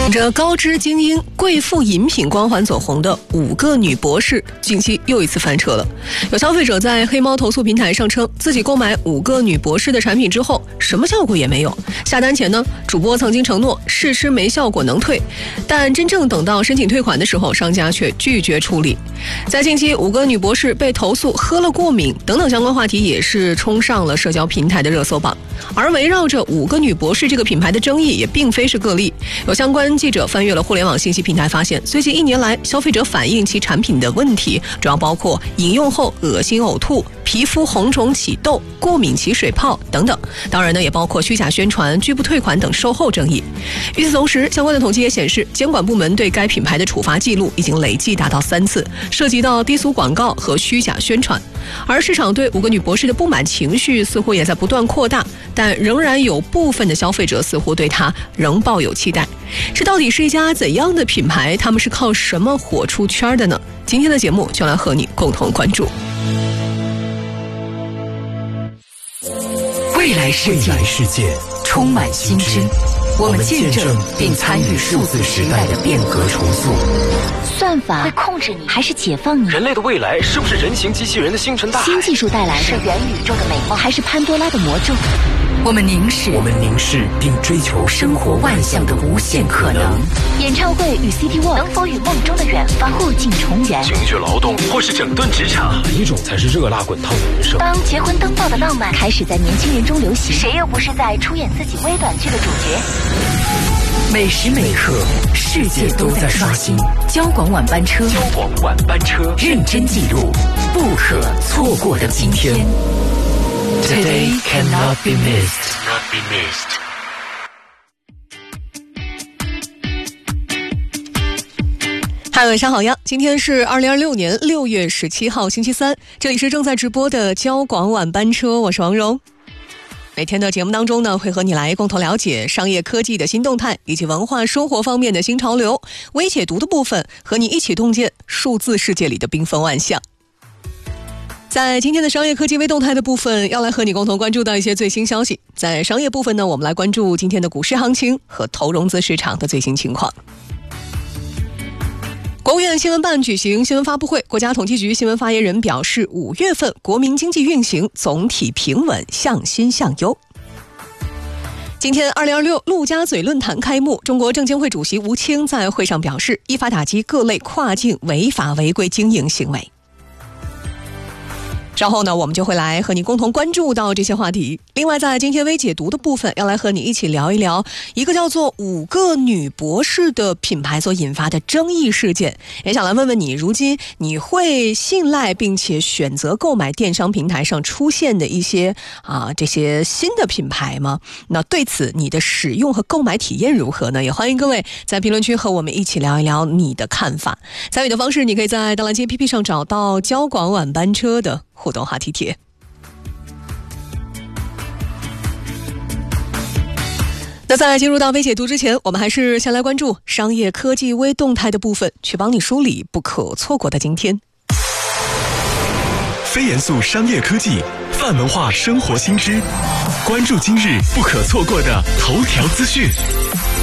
这高知精英贵妇饮品光环走红的5个女博士，近期又一次翻车了。有消费者在黑猫投诉平台上称，自己购买5个女博士的产品之后，什么效果也没有。下单前呢，主播曾经承诺试吃没效果能退，但真正等到申请退款的时候，商家却拒绝处理。在近期，5个女博士被投诉喝了过敏等等相关话题也是冲上了社交平台的热搜榜。而围绕着5个女博士这个品牌的争议也并非是个例，有相关记者翻阅了互联网信息平台，发现最近1年来，消费者反映其产品的问题主要包括饮用后恶心呕吐、皮肤红肿起痘、过敏起水泡等等，当然呢也包括虚假宣传、拒不退款等售后争议。与此同时，相关的统计也显示，监管部门对该品牌的处罚记录已经累计达到3次，涉及到低俗广告和虚假宣传。而市场对5个女博士的不满情绪似乎也在不断扩大，但仍然有部分的消费者似乎对它仍抱有期待。这到底是一家怎样的品牌？他们是靠什么火出圈的呢？今天的节目就来和你共同关注。 未来世界充满新知，我们见证并参与数字时代的变革重塑。 算法会控制你还是解放你？ 人类的未来是不是人形机器人的星辰大海？ 新技术带来的是元宇宙的美梦，还是潘多拉的魔咒？ 我们凝视并追求生活万象的无限可能。 演唱会与 City Walk 能否与梦中的远方互镜重圆？ 情绪劳动或是整顿职场，哪一种才是热辣滚烫的人生？ 当结婚登报的浪漫开始在年轻人中流行，谁又不是在出演自己微短剧的主角？ 每时每刻，世界都在刷新。交广晚班车，认真记录不可错过的今天。Today cannot be missed. 嗨，晚上好呀！今天是2026年6月17号，星期三，这里是正在直播的交广晚班车，我是王蓉。每天的节目当中呢，会和你来共同了解商业科技的新动态，以及文化生活方面的新潮流。微解读的部分，和你一起洞见数字世界里的缤纷万象。在今天的商业科技微动态的部分，要来和你共同关注到一些最新消息。在商业部分呢，我们来关注今天的股市行情和投融资市场的最新情况。国务院新闻办举行新闻发布会，国家统计局新闻发言人表示，5月份国民经济运行总体平稳，向新向优。今天2026陆家嘴论坛开幕，中国证监会主席吴清在会上表示，依法打击各类跨境违法违规经营行为。稍后呢，我们就会来和你共同关注到这些话题。另外，在今天微解读的部分，要来和你一起聊一聊一个叫做5个女博士的品牌所引发的争议事件。也想来问问你，如今你会信赖并且选择购买电商平台上出现的一些这些新的品牌吗？那对此你的使用和购买体验如何呢？也欢迎各位在评论区和我们一起聊一聊你的看法。参与的方式，你可以在大蓝鲸 APP 上找到交广晚班车的互动话题帖。那在进入到微解读之前，我们还是先来关注商业科技微动态的部分，去帮你梳理不可错过的今天。 非严肃商业科技，泛文化生活新知，关注今日不可错过的头条资讯。